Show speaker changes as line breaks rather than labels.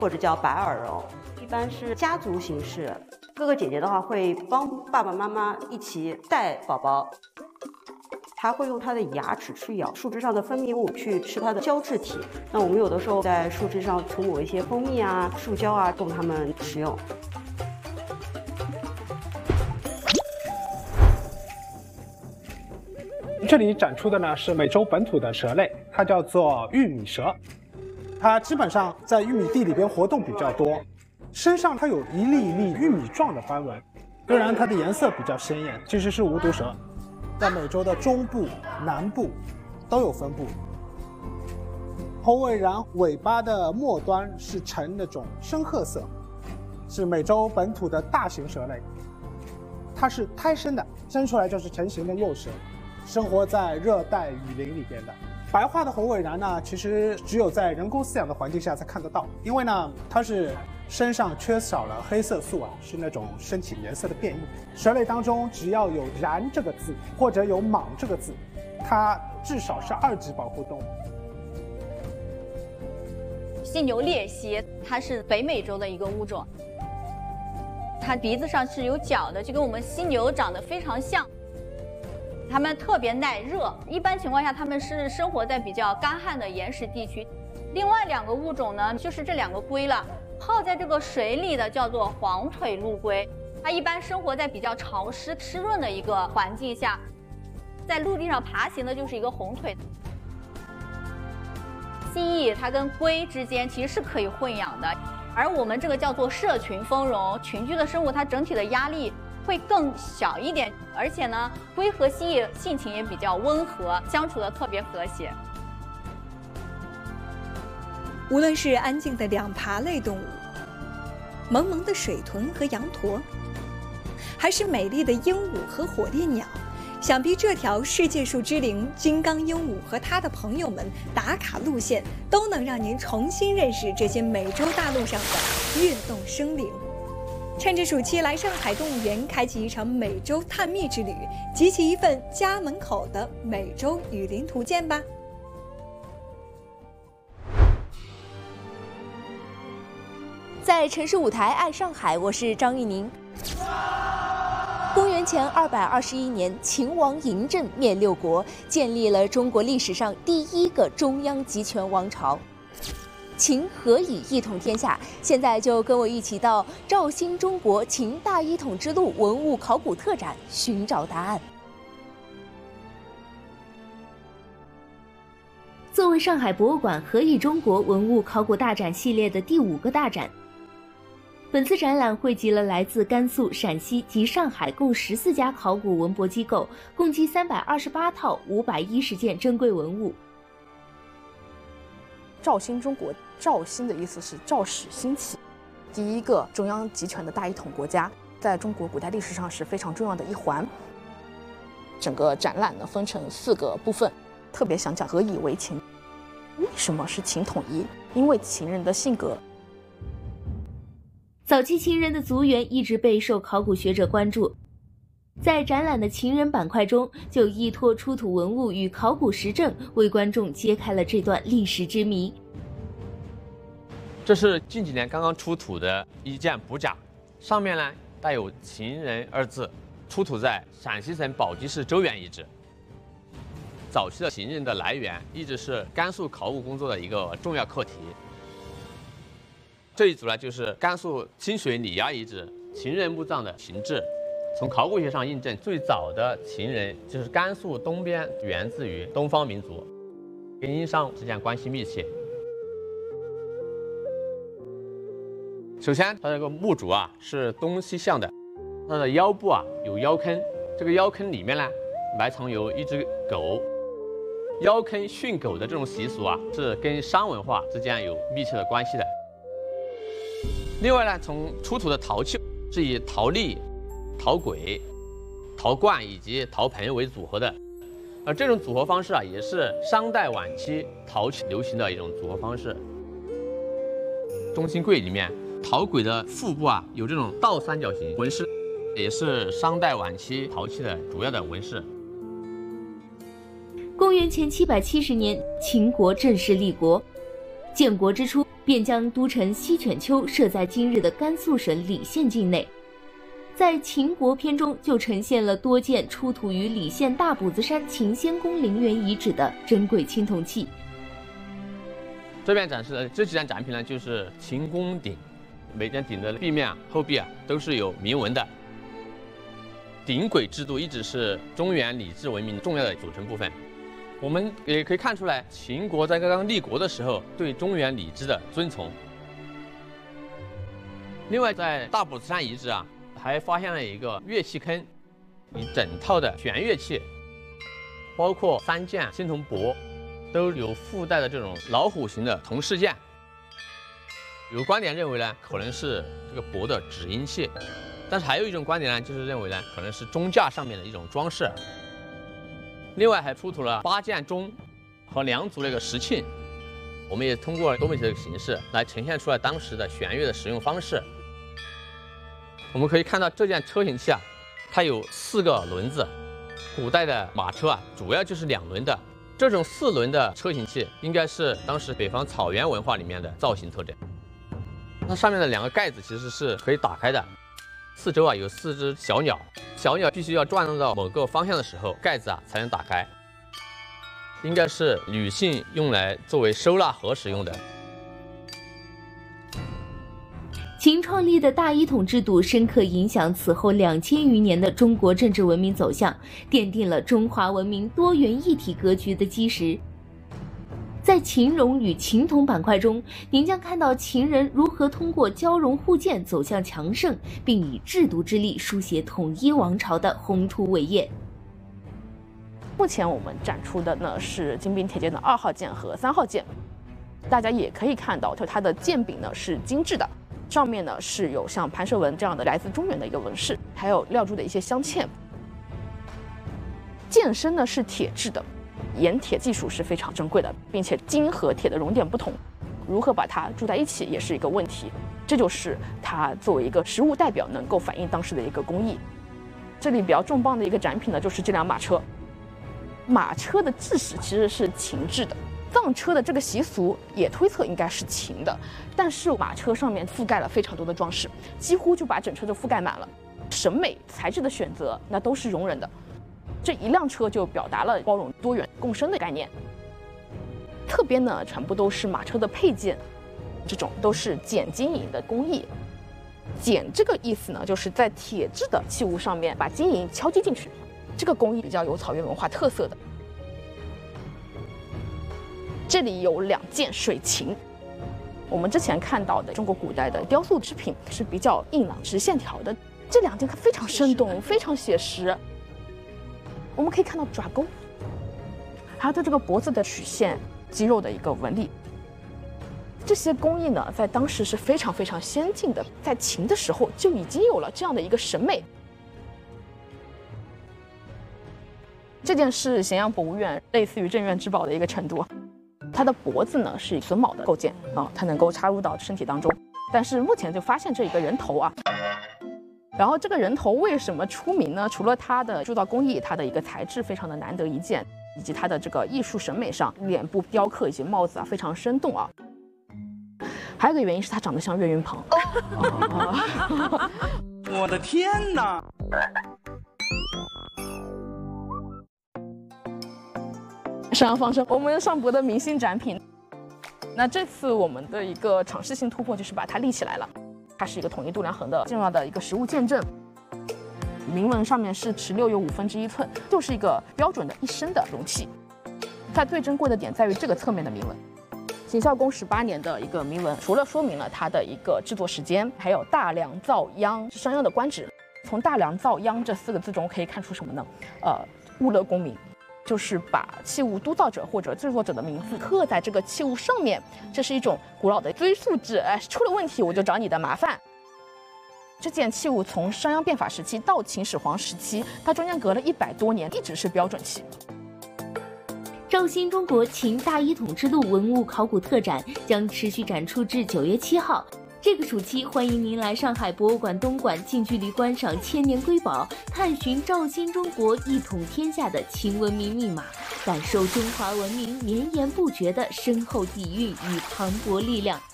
或者叫白耳螯，一般是家族形式。哥哥姐姐的话会帮爸爸妈妈一起带宝宝，它会用它的牙齿去咬树枝上的分泌物，去吃它的胶质体。那我们有的时候在树枝上涂抹一些蜂蜜啊、树胶啊，供它们食用。
这里展出的呢是美洲本土的蛇类，它叫做玉米蛇。它基本上在玉米地里边活动比较多，身上它有一粒一粒玉米状的斑纹，虽然它的颜色比较鲜艳，其实是无毒蛇，在美洲的中部、南部都有分布。猴尾蚺尾巴的末端是呈那种深褐色，是美洲本土的大型蛇类。它是胎生的，生出来就是成型的幼蛇，生活在热带雨林里边的。白化的猴尾蚺呢，其实只有在人工饲养的环境下才看得到，因为呢，它是身上缺少了黑色素啊，是那种身体颜色的变异。蛇类当中，只要有蚺这个字，或者有蟒这个字，它至少是2级保护动物。
犀牛鬣蜥，它是北美洲的一个物种，它鼻子上是有角的，就跟我们犀牛长得非常像。它们特别耐热，一般情况下它们是生活在比较干旱的岩石地区。另外2个物种呢，就是这2个龟了。泡在这个水里的叫做黄腿陆龟，它一般生活在比较潮湿、湿润的一个环境下，在陆地上爬行的就是一个红腿。蜥蜴它跟龟之间其实是可以混养的，而我们这个叫做社群丰容，群居的生物它整体的压力会更小一点，而且呢，龟和蜥蜴性情也比较温和，相处的特别和谐。
无论是安静的两爬类动物，萌萌的水豚和羊驼，还是美丽的鹦鹉和火烈鸟，想必这条世界树之灵金刚鹦鹉和它的朋友们打卡路线，都能让您重新认识这些美洲大陆上的跃动生灵。趁着暑期来上海动物园开启一场美洲探秘之旅，集齐一份家门口的美洲雨林图鉴吧。
在城市舞台爱上海，我是张玉宁。公元前221年，秦王嬴政灭6国，建立了中国历史上第1个中央集权王朝。秦何以一统天下？现在就跟我一起到肇兴中国秦大一统之路文物考古特展寻找答案。
作为上海博物馆何以中国文物考古大展系列的第5个大展，本次展览汇集了来自甘肃、陕西及上海共14家考古文博机构，共计328套510件珍贵文物。
肇兴中国，肇兴的意思是肇始兴起，第1个中央集权的大一统国家，在中国古代历史上是非常重要的一环。整个展览呢分成4个部分，特别想讲何以为秦。为什么是秦统一？因为秦人的性格。
早期秦人的族源一直备受考古学者关注，在展览的秦人板块中，就依托出土文物与考古实证，为观众揭开了这段历史之谜。
这是近几年刚刚出土的一件补甲，上面呢带有秦人2字，出土在陕西省宝鸡市周原遗址。早期的秦人的来源一直是甘肃考古工作的一个重要课题。这一组呢，就是甘肃清水里崖遗址秦人墓葬的形制。从考古学上印证，最早的秦人就是甘肃东边源自于东方民族，跟殷商之间关系密切。首先，它这个墓主啊是东西向的，它的腰部啊有腰坑，这个腰坑里面呢埋藏有一只狗。腰坑训狗的这种习俗啊，是跟商文化之间有密切的关系的。另外呢，从出土的陶器是以陶粒、陶簋、陶罐以及陶盆为组合的，这种组合方式啊，也是商代晚期陶器流行的一种组合方式。中心柜里面，陶簋的腹部啊有这种倒三角形纹饰，也是商代晚期陶器的主要的纹饰。
公元前770年，秦国正式立国。建国之初， 便将都城西犬丘设在今日的甘肃省礼县境内。在秦国篇中就呈现了多件出土于礼县大卜子山秦仙宫陵园遗址的珍贵青铜器。
这边展示的这几件展品呢，就是秦宫鼎，每件鼎的壁面、后壁都是有铭文的。鼎簋制度一直是中原礼制文明重要的组成部分。我们也可以看出来，秦国在刚刚立国的时候对中原礼制的尊崇。另外，在大卜子山遗址啊，还发现了一个乐器坑，一整套的弦乐器，包括3件青铜钵，都有附带的这种老虎形的铜饰件。有观点认为呢，可能是这个钵的止音器，但是还有一种观点呢，就是认为呢，可能是钟架上面的一种装饰。另外还出土了8件钟和2组那个石磬，我们也通过多媒体的形式来呈现出来当时的弦乐的使用方式。我们可以看到这件车形器啊，它有4个轮子。古代的马车啊，主要就是2轮的。这种4轮的车形器，应该是当时北方草原文化里面的造型特征。它上面的2个盖子其实是可以打开的，四周啊有4只小鸟，小鸟必须要转动到某个方向的时候，盖子啊才能打开。应该是女性用来作为收纳盒使用的。
秦创立的大一统制度深刻影响此后2000余年的中国政治文明走向，奠定了中华文明多元一体格局的基石。在秦戎与秦佗板块中，您将看到秦人如何通过交融互鉴走向强盛，并以制度之力书写统一王朝的宏图伟业。
目前我们展出的呢是金兵铁剑的2号剑和3号剑，大家也可以看到，就它的剑柄呢是精致的。上面呢是有像盘蛇纹这样的来自中原的一个纹饰，还有料铸的一些镶嵌。剑身呢是铁制的，冶铁技术是非常珍贵的，并且金和铁的熔点不同，如何把它铸在一起也是一个问题。这就是它作为一个实物代表能够反映当时的一个工艺。这里比较重磅的一个展品呢，就是这辆马车。马车的制式其实是秦制的。藏车的这个习俗也推测应该是秦的，但是马车上面覆盖了非常多的装饰，几乎就把整车都覆盖满了。审美材质的选择那都是容忍的，这一辆车就表达了包容多元共生的概念。侧边呢全部都是马车的配件，这种都是剪金银的工艺。剪这个意思呢，就是在铁制的器物上面把金银敲击进去，这个工艺比较有草原文化特色的。这里有2件水琴，我们之前看到的中国古代的雕塑制品是比较硬朗直线条的，这2件非常生动，非常写实。我们可以看到爪钩，还有它这个脖子的曲线、肌肉的一个纹理。这些工艺呢，在当时是非常非常先进的，在秦的时候就已经有了这样的一个审美。这件是咸阳博物院类似于镇院之宝的一个程度。它的脖子呢是榫卯的构件啊，它能够插入到身体当中。但是目前就发现这一个人头啊，然后这个人头为什么出名呢？除了它的铸造工艺，它的一个材质非常的难得一见，以及它的这个艺术审美上，脸部雕刻以及帽子啊非常生动啊。还有一个原因是它长得像岳云鹏。
我的天哪！
上阳方舟，我们上博的明星展品。那这次我们的一个尝试性突破就是把它立起来了，它是一个统一度量衡的重要的一个实物见证。铭文上面是16有1/5寸，就是一个标准的1升的容器。它最珍贵的点在于这个侧面的铭文，秦孝公18年的一个铭文，除了说明了它的一个制作时间，还有大梁造央是商鞅的官职。从大梁造央这4个字中可以看出什么呢？物勒功名。就是把器物督造者或者制作者的名字刻在这个器物上面，这是一种古老的追溯制。出了问题我就找你的麻烦。这件器物从商鞅变法时期到秦始皇时期，它中间隔了100多年，一直是标准器。
肇兴中国秦大一统之路文物考古特展将持续展出至9月7号。这个暑期，欢迎您来上海博物馆东馆近距离观赏千年瑰宝，探寻肇兴中国一统天下的秦文明密码，感受中华文明绵延不绝的深厚底蕴与磅礴力量。